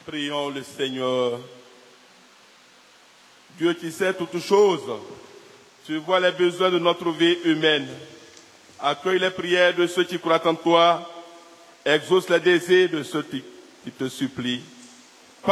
Prions le Seigneur. Dieu qui sait toutes choses, tu vois les besoins de notre vie humaine. Accueille les prières de ceux qui croient en toi, exauce les désirs de ceux qui te supplient.